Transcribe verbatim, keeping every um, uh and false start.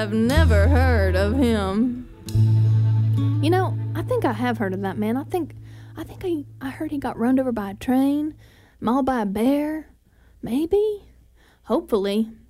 have never heard of him. You know, I think I have heard of that man. I think I think I, I heard he got run over by a train, mauled by a bear. Maybe? Hopefully.